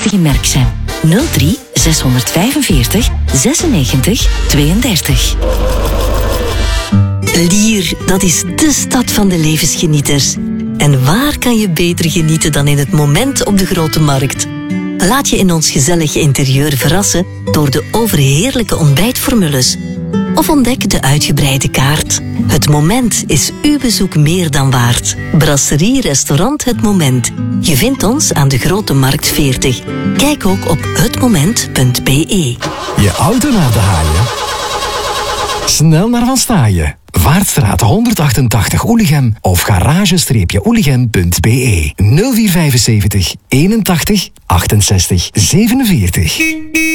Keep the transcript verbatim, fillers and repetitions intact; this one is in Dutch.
toekomstige merk zijn. nul drie zeshonderdvijfenveertig zesennegentig tweeëndertig. Lier, dat is de stad van de levensgenieters. En waar kan je beter genieten dan in het moment op de Grote Markt? Laat je in ons gezellige interieur verrassen door de overheerlijke ontbijtformules. Of ontdek de uitgebreide kaart. Het Moment is uw bezoek meer dan waard. Brasserie Restaurant Het Moment. Je vindt ons aan de Grote Markt veertig. Kijk ook op het moment punt b e. Je auto naar de haaien? Snel naar Van Staaien. Vaartstraat honderdachtentachtig Oelichem of garage-oelichem punt b e. nul vier vijfenzeventig eenentachtig achtenzestig zevenenveertig.